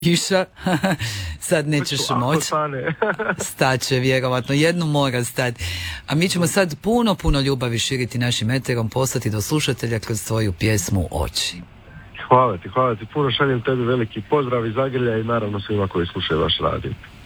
kiša, sad nećeš moći. Staće, vjerovatno, jednu mora stati. A mi ćemo sad puno ljubavi širiti našim eterom, poslati do slušatelja kroz tvoju pjesmu Oči. Hvala ti, puno šaljem tebi veliki pozdrav iz Zagrlja i naravno svima koji slušaju vaš radio.